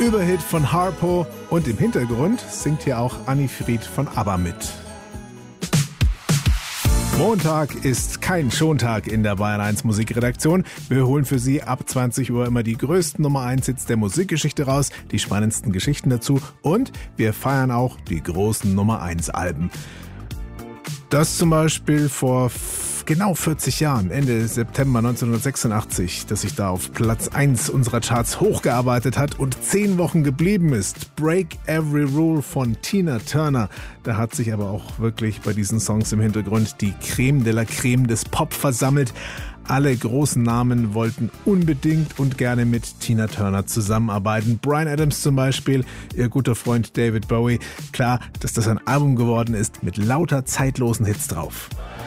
Überhit von Harpo und im Hintergrund singt hier auch Anni Fried von ABBA mit. Montag ist kein Schontag in der Bayern 1 Musikredaktion. Wir holen für Sie ab 20 Uhr immer die größten Nummer 1 Hits der Musikgeschichte raus, die spannendsten Geschichten dazu und wir feiern auch die großen Nummer 1 Alben. Das zum Beispiel vor genau 40 Jahren, Ende September 1986, dass sich da auf Platz 1 unserer Charts hochgearbeitet hat und 10 Wochen geblieben ist. Break Every Rule von Tina Turner. Da hat sich aber auch wirklich bei diesen Songs im Hintergrund die Creme de la Creme des Pop versammelt. Alle großen Namen wollten unbedingt und gerne mit Tina Turner zusammenarbeiten. Bryan Adams zum Beispiel, ihr guter Freund David Bowie. Klar, dass das ein Album geworden ist mit lauter zeitlosen Hits drauf.